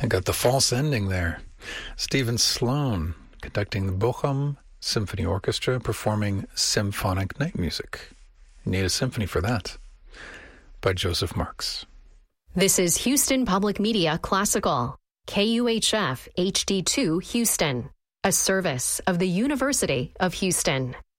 I got the false ending there. Stephen Sloan conducting the Bochum Symphony Orchestra performing symphonic night music. You need a symphony for that. By Joseph Marks. This is Houston Public Media Classical, KUHF HD2 Houston, a service of the University of Houston.